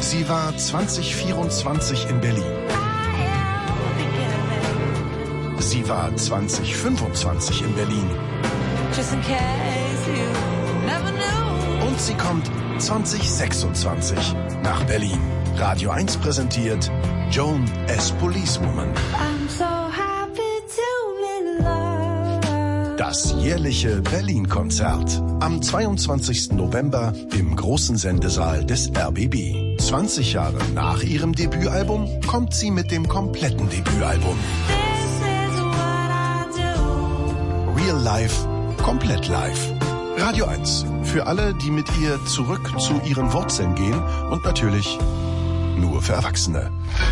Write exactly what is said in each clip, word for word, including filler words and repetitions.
Sie war zwanzig vierundzwanzig in Berlin. Sie war zwanzig fünfundzwanzig in Berlin. Und sie kommt zwanzig sechsundzwanzig nach Berlin. Radio eins präsentiert Joan as Policewoman. Das jährliche Berlin-Konzert. Am zweiundzwanzigsten November im großen Sendesaal des R B B. zwanzig Jahre nach ihrem Debütalbum kommt sie mit dem kompletten Debütalbum. Real Life, komplett live. Radio eins. Für alle, die mit ihr zurück zu ihren Wurzeln gehen und natürlich nur für Erwachsene.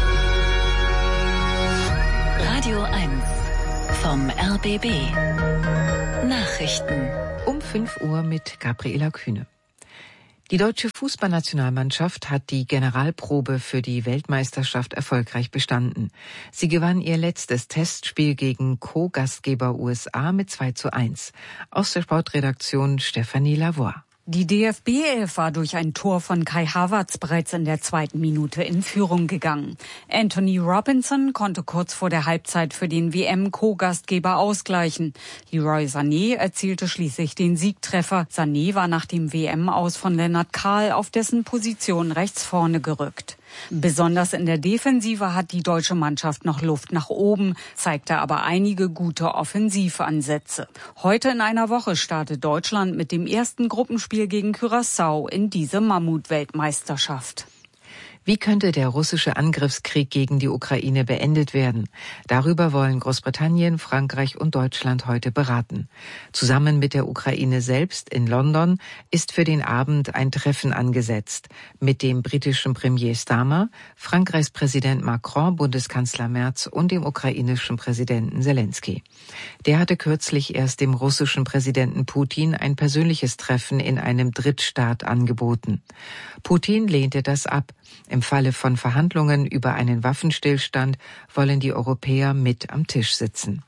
Radio eins vom R B B. Nachrichten. Um fünf Uhr mit Gabriela Kühne. Die deutsche Fußballnationalmannschaft hat die Generalprobe für die Weltmeisterschaft erfolgreich bestanden. Sie gewann ihr letztes Testspiel gegen Co-Gastgeber U S A mit zwei zu eins. Aus der Sportredaktion Stefanie Lavoie. Die D F B-Elf war durch ein Tor von Kai Havertz bereits in der zweiten Minute in Führung gegangen. Anthony Robinson konnte kurz vor der Halbzeit für den W M-Co-Gastgeber ausgleichen. Leroy Sané erzielte schließlich den Siegtreffer. Sané war nach dem W M-Aus von Lennart Kahl auf dessen Position rechts vorne gerückt. Besonders in der Defensive hat die deutsche Mannschaft noch Luft nach oben, zeigte aber einige gute Offensivansätze. Heute in einer Woche startet Deutschland mit dem ersten Gruppenspiel gegen Curaçao in diese Mammut-Weltmeisterschaft. Wie könnte der russische Angriffskrieg gegen die Ukraine beendet werden? Darüber wollen Großbritannien, Frankreich und Deutschland heute beraten. Zusammen mit der Ukraine selbst in London ist für den Abend ein Treffen angesetzt mit dem britischen Premier Starmer, Frankreichs Präsident Macron, Bundeskanzler Merz und dem ukrainischen Präsidenten Zelensky. Der hatte kürzlich erst dem russischen Präsidenten Putin ein persönliches Treffen in einem Drittstaat angeboten. Putin lehnte das ab. Im Falle von Verhandlungen über einen Waffenstillstand wollen die Europäer mit am Tisch sitzen.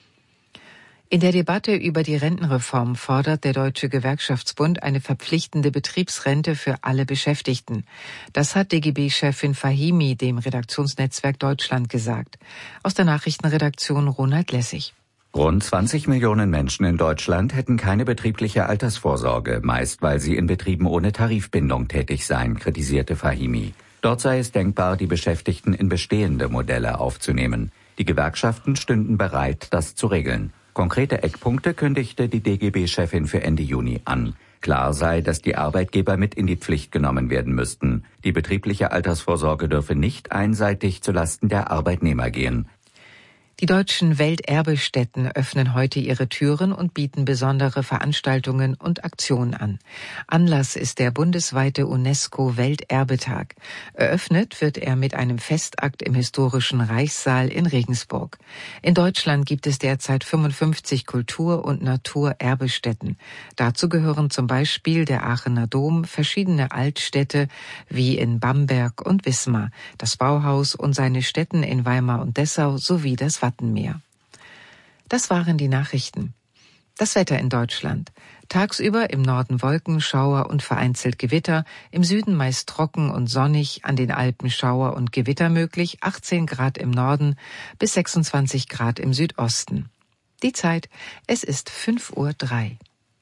In der Debatte über die Rentenreform fordert der Deutsche Gewerkschaftsbund eine verpflichtende Betriebsrente für alle Beschäftigten. Das hat D G B-Chefin Fahimi dem Redaktionsnetzwerk Deutschland gesagt. Aus der Nachrichtenredaktion Ronald Lessig. Rund zwanzig Millionen Menschen in Deutschland hätten keine betriebliche Altersvorsorge, meist weil sie in Betrieben ohne Tarifbindung tätig seien, kritisierte Fahimi. Dort sei es denkbar, die Beschäftigten in bestehende Modelle aufzunehmen. Die Gewerkschaften stünden bereit, das zu regeln. Konkrete Eckpunkte kündigte die D G B-Chefin für Ende Juni an. Klar sei, dass die Arbeitgeber mit in die Pflicht genommen werden müssten. Die betriebliche Altersvorsorge dürfe nicht einseitig zulasten der Arbeitnehmer gehen. Die deutschen Welterbestätten öffnen heute ihre Türen und bieten besondere Veranstaltungen und Aktionen an. Anlass ist der bundesweite UNESCO-Welterbetag. Eröffnet wird er mit einem Festakt im historischen Reichssaal in Regensburg. In Deutschland gibt es derzeit fünfundfünfzig Kultur- und Naturerbestätten. Dazu gehören zum Beispiel der Aachener Dom, verschiedene Altstädte wie in Bamberg und Wismar, das Bauhaus und seine Stätten in Weimar und Dessau sowie das Wattenmeer. Das waren die Nachrichten. Das Wetter in Deutschland. Tagsüber im Norden Wolken, Schauer und vereinzelt Gewitter, im Süden meist trocken und sonnig, an den Alpen Schauer und Gewitter möglich, achtzehn Grad im Norden bis sechsundzwanzig Grad im Südosten. Die Zeit, es ist fünf Uhr drei.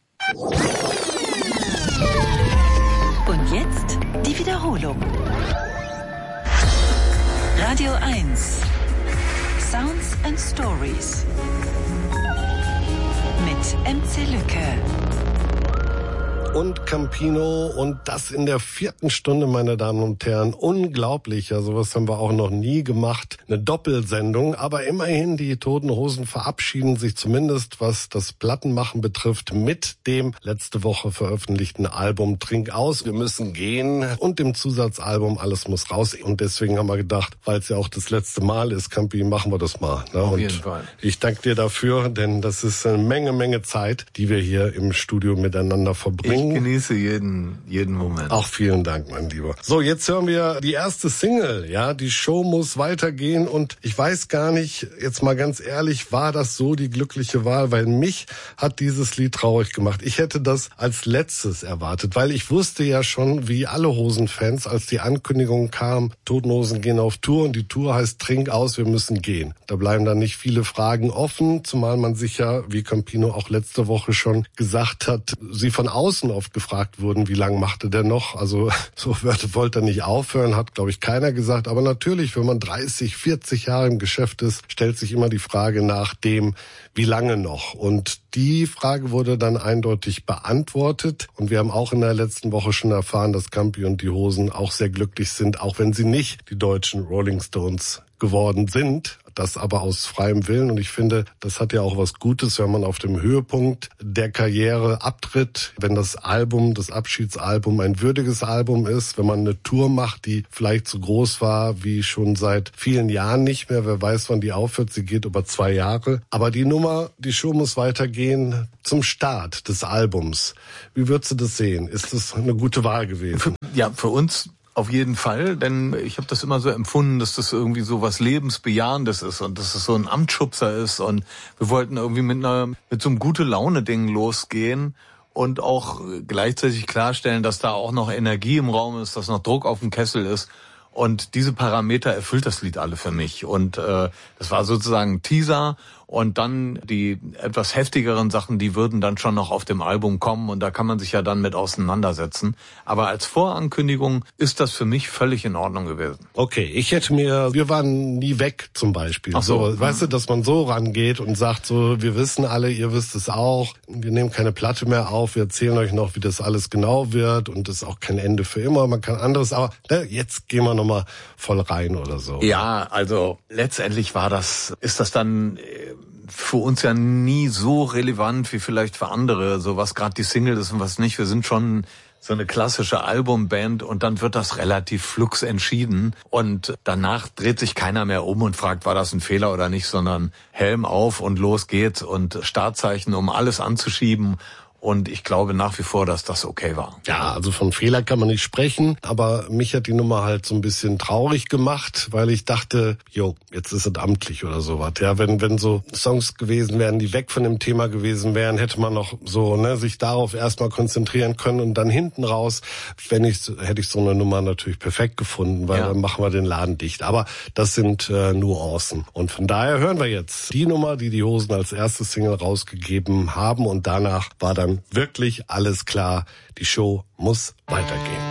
Und jetzt die Wiederholung. Radio eins. Sounds and Stories mit M C Lücke. Und Campino und das in der vierten Stunde, meine Damen und Herren. Unglaublich, ja, sowas haben wir auch noch nie gemacht. Eine Doppelsendung, aber immerhin, die Toten Hosen verabschieden sich zumindest, was das Plattenmachen betrifft, mit dem letzte Woche veröffentlichten Album Trink aus. Wir müssen gehen und dem Zusatzalbum Alles muss raus. Und deswegen haben wir gedacht, weil es ja auch das letzte Mal ist, Campi, machen wir das mal. Ne? Auf und jeden Fall. Ich danke dir dafür, denn das ist eine Menge, Menge Zeit, die wir hier im Studio miteinander verbringen. Sendung. Ich genieße jeden, jeden Moment. Auch vielen Dank, mein Lieber. So, jetzt hören wir die erste Single. Ja, die Show muss weitergehen und ich weiß gar nicht, jetzt mal ganz ehrlich, war das so die glückliche Wahl? Weil mich hat dieses Lied traurig gemacht. Ich hätte das als letztes erwartet, weil ich wusste ja schon, wie alle Hosen-Fans, als die Ankündigung kam, Toten Hosen gehen auf Tour und die Tour heißt Trink aus, wir müssen gehen. Da bleiben dann nicht viele Fragen offen, zumal man sich ja, wie Campino auch letzte Woche schon gesagt hat, sie von außen oft gefragt wurden, wie lange machte der noch? Also so wollte er nicht aufhören, hat, glaube ich, keiner gesagt. Aber natürlich, wenn man dreißig, vierzig Jahre im Geschäft ist, stellt sich immer die Frage nach dem, wie lange noch? Und die Frage wurde dann eindeutig beantwortet. Und wir haben auch in der letzten Woche schon erfahren, dass Campi und die Hosen auch sehr glücklich sind, auch wenn sie nicht die deutschen Rolling Stones geworden sind. Das aber aus freiem Willen. Und ich finde, das hat ja auch was Gutes, wenn man auf dem Höhepunkt der Karriere abtritt, wenn das Album, das Abschiedsalbum ein würdiges Album ist, wenn man eine Tour macht, die vielleicht so groß war wie schon seit vielen Jahren nicht mehr. Wer weiß, wann die aufhört. Sie geht über zwei Jahre. Aber die Nummer, die Show muss weitergehen zum Start des Albums. Wie würdest du das sehen? Ist das eine gute Wahl gewesen? Für, ja, für uns auf jeden Fall, denn ich habe das immer so empfunden, dass das irgendwie so was Lebensbejahendes ist und dass es so ein Amtsschubser ist und wir wollten irgendwie mit einer mit so einem Gute-Laune-Ding losgehen und auch gleichzeitig klarstellen, dass da auch noch Energie im Raum ist, dass noch Druck auf dem Kessel ist. Und diese Parameter erfüllt das Lied alle für mich. Und äh, das war sozusagen ein Teaser. Und dann die etwas heftigeren Sachen, die würden dann schon noch auf dem Album kommen. Und da kann man sich ja dann mit auseinandersetzen. Aber als Vorankündigung ist das für mich völlig in Ordnung gewesen. Okay, ich hätte mir, wir waren nie weg zum Beispiel. Ach so. so, weißt du, dass man so rangeht und sagt so, wir wissen alle, ihr wisst es auch. Wir nehmen keine Platte mehr auf. Wir erzählen euch noch, wie das alles genau wird. Und es ist auch kein Ende für immer. Man kann anderes. Aber ne, jetzt gehen wir nochmal voll rein oder so. Ja, also letztendlich war das, ist das dann für uns ja nie so relevant wie vielleicht für andere, so was gerade die Single ist und was nicht. Wir sind schon so eine klassische Albumband und dann wird das relativ flugs entschieden und danach dreht sich keiner mehr um und fragt, war das ein Fehler oder nicht, sondern Helm auf und los geht's und Startzeichen, um alles anzuschieben. Und ich glaube nach wie vor, dass das okay war. Ja, also von Fehler kann man nicht sprechen. Aber mich hat die Nummer halt so ein bisschen traurig gemacht, weil ich dachte, jo, jetzt ist es amtlich oder sowas. Ja, wenn wenn so Songs gewesen wären, die weg von dem Thema gewesen wären, hätte man noch so ne sich darauf erstmal konzentrieren können. Und dann hinten raus, wenn ich hätte ich so eine Nummer natürlich perfekt gefunden, weil ja. Dann machen wir den Laden dicht. Aber das sind äh, Nuancen. Und von daher hören wir jetzt die Nummer, die die Hosen als erste Single rausgegeben haben. Und danach war dann wirklich alles klar. Die Show muss weitergehen.